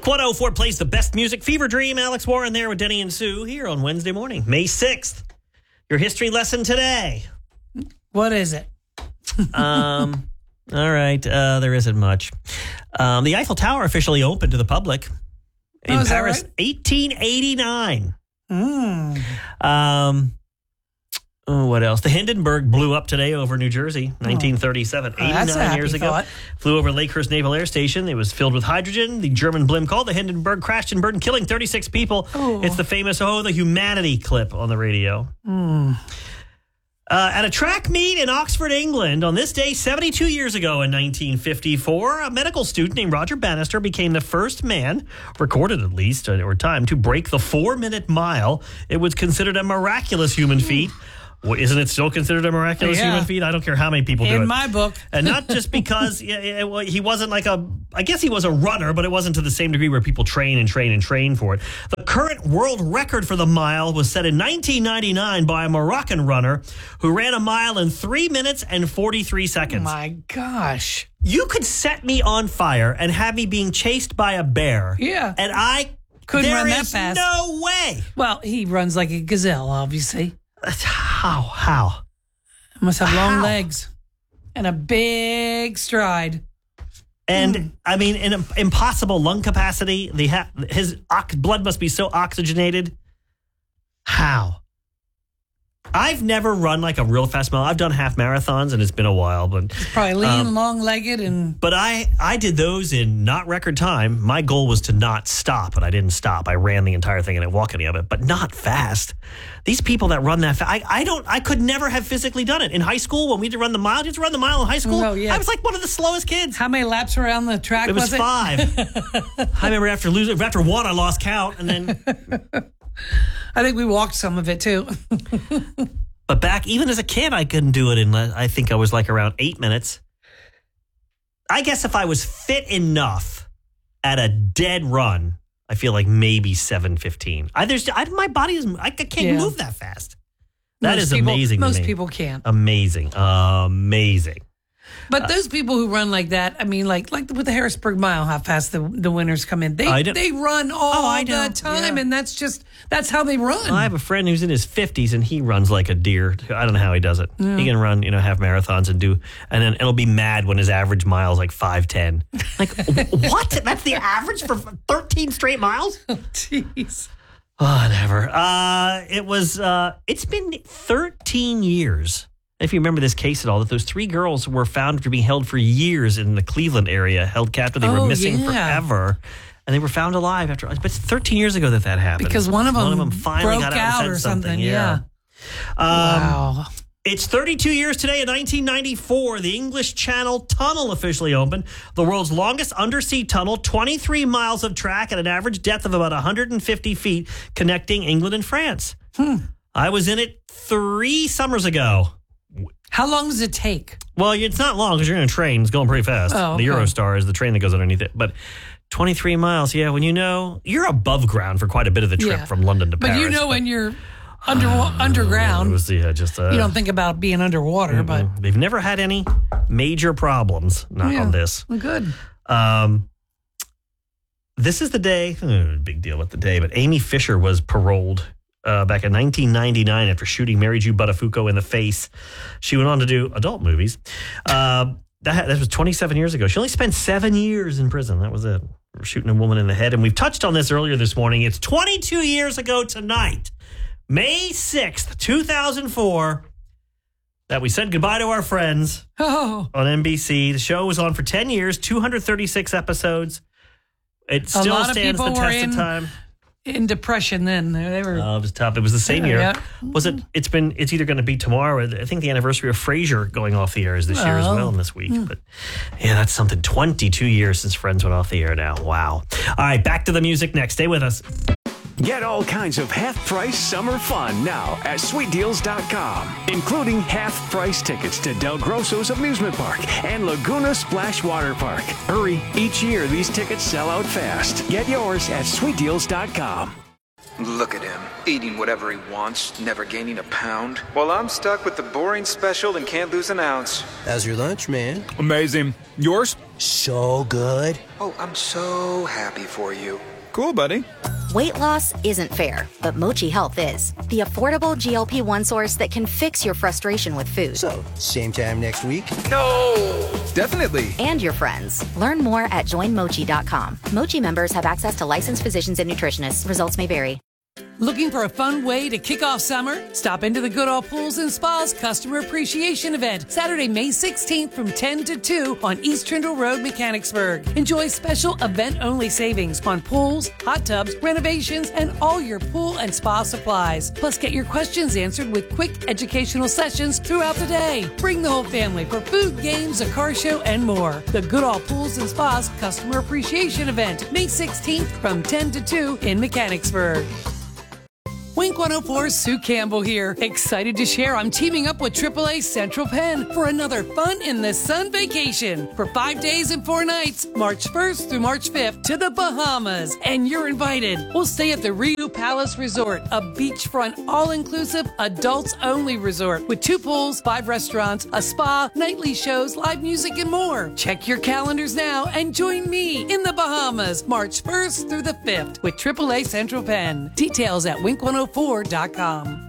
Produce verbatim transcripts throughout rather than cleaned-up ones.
one oh four plays the best music. Fever Dream, Alex Warren there with Denny and Sue here on Wednesday morning, May sixth. Your history lesson today. What is it? um, all right. Uh, there isn't much. Um, the Eiffel Tower officially opened to the public in Oh, is that Paris, right? eighteen eighty-nine. Mm. Um, oh, what else? The Hindenburg blew up today over New Jersey, nineteen thirty-seven, Oh, that's a eighty-nine happy years ago. thought. Flew over Lakehurst Naval Air Station. It was filled with hydrogen. The German blimp called the Hindenburg crashed and burned, killing thirty-six people. Oh. It's the famous "Oh, the Humanity" clip on the radio. Mm. Uh, at a track meet in Oxford, England, on this day seventy-two years ago in nineteen fifty-four, a medical student named Roger Bannister became the first man, recorded at least, uh, or time, to break the four-minute mile. It was considered a miraculous human feat. Well, isn't it still considered a miraculous Yeah. human feat? I don't care how many people do it. In my book. And not just because yeah, yeah, well, he wasn't like a, I guess he was a runner, but it wasn't to the same degree where people train and train and train for it. The current world record for the mile was set in nineteen ninety-nine by a Moroccan runner who ran a mile in three minutes and forty-three seconds. My gosh. You could set me on fire and have me being chased by a bear. Yeah. And I Couldn't there run that is fast. no way. Well, he runs like a gazelle, obviously. How? How? Must have long How? legs and a big stride. And Mm. I mean, in impossible lung capacity, the ha- his ox- blood must be so oxygenated. How? I've never run like a real fast mile. I've done half marathons, and it's been a while, but Probably lean, Um, long-legged, and but I I did those in not record time. My goal was to not stop, and I didn't stop. I ran the entire thing and I didn't walk any of it, but not fast. These people that run that fast, I, I don't, I could never have physically done it. In high school, when we did run the mile, did you run the mile in high school? Oh, yeah. I was like one of the slowest kids. how many laps around the track It was, was it? five. I remember after losing, after one, I lost count, and then. I think we walked some of it, too. But back, even as a kid, I couldn't do it in. I think I was like around eight minutes. I guess if I was fit enough at a dead run, I feel like maybe seven fifteen. I there's I, my body is I can't Yeah. move that fast. That Most is people- amazing. Most to me. people can't. amazing, amazing. But those people who run like that, I mean, like like with the Harrisburg Mile, how fast the, the winners come in. They I don't- they run all Oh, I know. the time, Yeah. and that's just, that's how they run. I have a friend who's in his fifties and he runs like a deer. I don't know how he does it. He can run, you know, half marathons and do, and then it'll be mad when his average mile is like five ten. Like, wh- what? That's the average for thirteen straight miles? Jeez. Whatever. Uh, it was, uh, it's been thirteen years. If you remember this case at all, that those three girls were found to be held for years in the Cleveland area, held captive. They were Oh, missing yeah. forever. And they were found alive after, but it's thirteen years ago that that happened. Because one of them, One of them finally broke got out, and out said or something. Yeah. Yeah. Um, Wow. It's thirty-two years today. In nineteen ninety-four, the English Channel Tunnel officially opened. The world's longest undersea tunnel, twenty-three miles of track at an average depth of about one hundred fifty feet, connecting England and France. Hmm. I was in it three summers ago. How long does it take? Well, it's not long because you're in a train. It's going pretty fast. Oh, okay. The Eurostar is the train that goes underneath it. But twenty-three miles, yeah, when you know, you're above ground for quite a bit of the trip Yeah. from London to But Paris. you know when you're under underground, It was, yeah, just, uh, you don't think about being underwater, but they've never had any major problems, not Yeah. on this. well, good. Um, this is the day, uh, big deal with the day, but Amy Fisher was paroled uh, back in nineteen ninety-nine after shooting Mary Ju Buttafuoco in the face. She went on to do adult movies. Uh, that, that was twenty-seven years ago. She only spent seven years in prison. That was it. Shooting a woman in the head. And we've touched on this earlier this morning. It's twenty-two years ago tonight, May sixth, two thousand four, that we said goodbye to our friends Oh, on N B C. The show was on for ten years, two hundred thirty-six episodes. It still lot of stands the people were test in- of time. in depression then. They they were. Oh, it was tough. It was the same year. Yeah. Was it? It's been. It's either going to be tomorrow. Or I think the anniversary of Frasier going off the air is this year as Oh. well, and this week. But yeah, that's something. twenty-two years since Friends went off the air now. Wow. All right, back to the music next. Stay with us. Get all kinds of half-price summer fun now at sweet deals dot com, including half-price tickets to Del Grosso's Amusement Park and Laguna Splash Water Park. Hurry, each year these tickets sell out fast. Get yours at sweet deals dot com. Look at him, eating whatever he wants, never gaining a pound. While I'm stuck with the boring special and can't lose an ounce. How's your lunch, man? Amazing. Yours? So good. Oh, I'm so happy for you. Cool, buddy. Weight loss isn't fair, but Mochi Health is. The affordable G L P one source that can fix your frustration with food. So, same time next week? No! Definitely. And your friends. Learn more at join mochi dot com. Mochi members have access to licensed physicians and nutritionists. Results may vary. Looking for a fun way to kick off summer? Stop into the Goodall Pools and Spas Customer Appreciation Event, Saturday, May sixteenth from ten to two on East Trindle Road, Mechanicsburg. Enjoy special event-only savings on pools, hot tubs, renovations, and all your pool and spa supplies. Plus, get your questions answered with quick educational sessions throughout the day. Bring the whole family for food, games, a car show, and more. The Goodall Pools and Spas Customer Appreciation Event, May sixteenth from ten to two in Mechanicsburg. Wink one oh four's Sue Campbell here. Excited to share I'm teaming up with triple A Central Penn for another fun in the sun vacation for five days and four nights, March first through March fifth to the Bahamas. And you're invited. We'll stay at the Rio Palace Resort, a beachfront, all-inclusive, adults-only resort with two pools, five restaurants, a spa, nightly shows, live music, and more. Check your calendars now and join me in the Bahamas, March first through the fifth with triple A Central Penn. Details at wink one oh four dot com.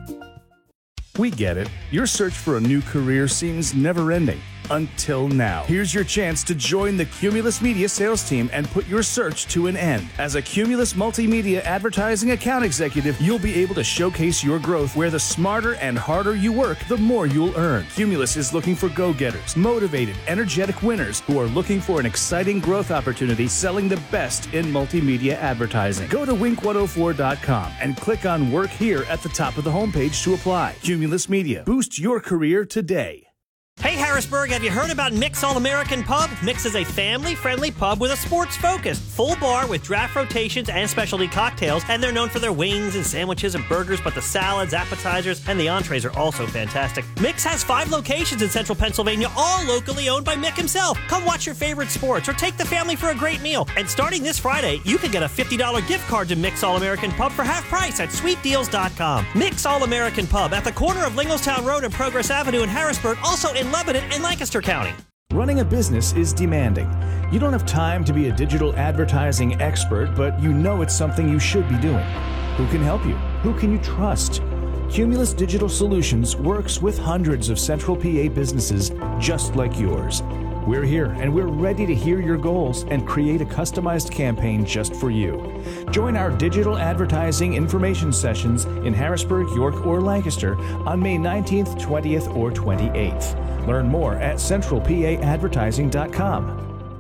We get it. Your search for a new career seems never-ending. Until now. Here's your chance to join the Cumulus Media sales team and put your search to an end. As a Cumulus Multimedia Advertising Account Executive, you'll be able to showcase your growth where the smarter and harder you work, the more you'll earn. Cumulus is looking for go-getters, motivated, energetic winners who are looking for an exciting growth opportunity selling the best in multimedia advertising. Go to wink one oh four dot com and click on Work Here at the top of the homepage to apply. Cumulus Media. Boost your career today. Hey Harrisburg, have you heard about Mick's All-American Pub? Mick's is a family-friendly pub with a sports focus. Full bar with draft rotations and specialty cocktails, and they're known for their wings and sandwiches and burgers, but the salads, appetizers, and the entrees are also fantastic. Mick's has five locations in central Pennsylvania, all locally owned by Mick himself. Come watch your favorite sports or take the family for a great meal. And starting this Friday, you can get a fifty dollars gift card to Mick's All-American Pub for half price at sweet deals dot com. Mick's All-American Pub at the corner of Linglestown Road and Progress Avenue in Harrisburg, also in Lebanon and Lancaster County. Running a business is demanding. You don't have time to be a digital advertising expert, but you know it's something you should be doing. Who can help you? Who can you trust? Cumulus Digital Solutions works with hundreds of Central P A businesses just like yours. We're here and we're ready to hear your goals and create a customized campaign just for you. Join our digital advertising information sessions in Harrisburg, York, or Lancaster on May nineteenth, twentieth, or twenty-eighth. Learn more at central p a advertising dot com.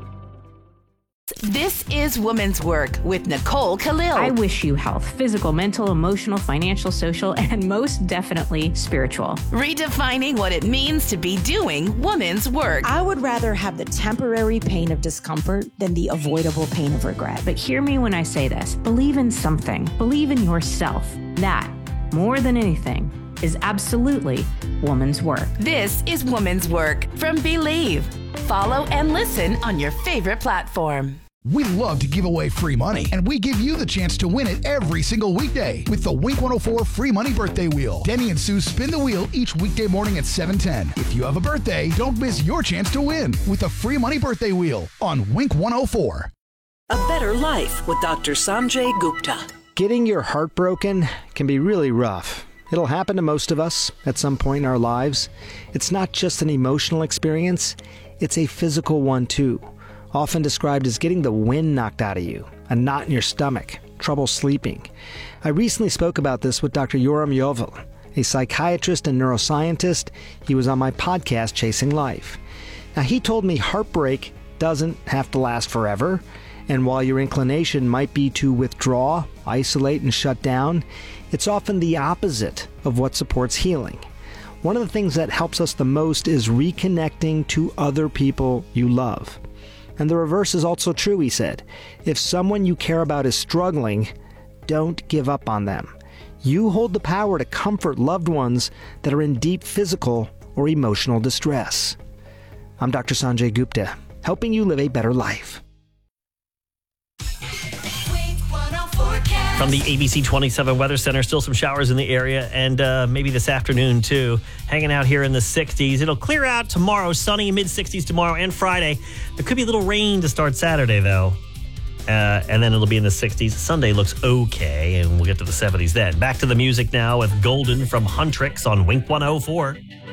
This is Women's Work with Nicole Khalil. I wish you health, physical, mental, emotional, financial, social, and most definitely spiritual. Redefining what it means to be doing women's work. I would rather have the temporary pain of discomfort than the avoidable pain of regret. But hear me when I say this. Believe in something. Believe in yourself. That, more than anything, is absolutely woman's work. This is Woman's Work from Believe. Follow and listen on your favorite platform. We love to give away free money, and we give you the chance to win it every single weekday with the Wink one oh four Free Money Birthday Wheel. Denny and Sue spin the wheel each weekday morning at seven ten. If you have a birthday, don't miss your chance to win with the Free Money Birthday Wheel on Wink one oh four. A Better Life with Doctor Sanjay Gupta. Getting your heart broken can be really rough. It'll happen to most of us at some point in our lives. It's not just an emotional experience, it's a physical one too. Often described as getting the wind knocked out of you, a knot in your stomach, trouble sleeping. I recently spoke about this with Doctor Yoram Yovel, a psychiatrist and neuroscientist. He was on my podcast, Chasing Life. Now, he told me heartbreak doesn't have to last forever, and while your inclination might be to withdraw, isolate, and shut down, it's often the opposite of what supports healing. One of the things that helps us the most is reconnecting to other people you love. And the reverse is also true, he said. If someone you care about is struggling, don't give up on them. You hold the power to comfort loved ones that are in deep physical or emotional distress. I'm Doctor Sanjay Gupta, helping you live a better life. Wink one oh four From the A B C twenty-seven Weather Center, still some showers in the area, and uh, maybe this afternoon, too. Hanging out here in the sixties. It'll clear out tomorrow, sunny, mid-sixties tomorrow and Friday. There could be a little rain to start Saturday, though. Uh, and then it'll be in the sixties. Sunday looks okay, and we'll get to the seventies then. Back to the music now with Golden from Huntrix on Wink one oh four.